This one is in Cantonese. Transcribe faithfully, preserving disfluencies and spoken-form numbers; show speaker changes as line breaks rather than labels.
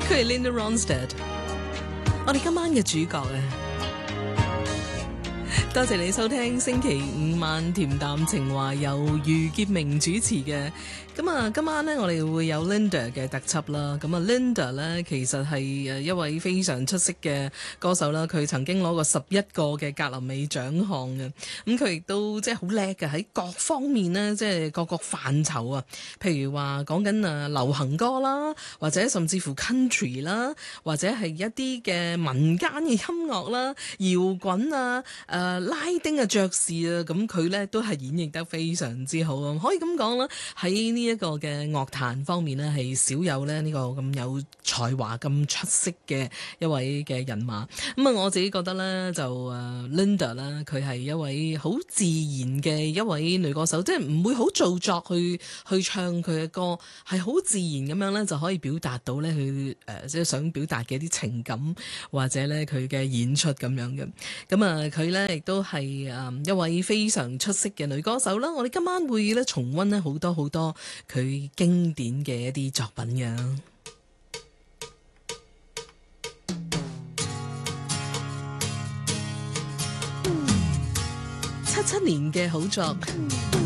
佢係 Linda Ronstadt， 我哋今晚嘅主角啊！多謝你收聽星期五晚恬淡情話，由余潔明主持嘅。咁啊，今晚呢，我哋會有 Linda 嘅特輯啦。咁啊 Linda 呢，其實係誒一位非常出色嘅歌手啦。佢曾經攞過十一個嘅格林美獎項嘅。咁佢亦都即係好叻嘅喺各方面呢，即係各個範疇啊。譬如話講緊啊流行歌啦，或者甚至乎 country 啦，或者係一啲嘅民間嘅音樂啦、搖滾啊、誒、呃、拉丁啊、爵士啊，咁佢咧都係演繹得非常之好啊！可以咁講啦，喺呢一個嘅樂壇方面呢，係少有咧呢個咁有才華、咁出色嘅一位嘅人馬。咁啊，我自己覺得咧就誒 Linda 啦，佢係一位好自然嘅一位女歌手，即係唔會好做作去去唱佢嘅歌，係好自然咁樣咧就可以表達到咧佢誒即係想表達嘅一啲情感，或者咧佢嘅演出咁樣嘅。咁啊，佢咧亦都係誒一位非常出色嘅女歌手啦。我哋今晚會咧重溫咧好多好多佢經典嘅一啲作品嘅。七七年嘅好作。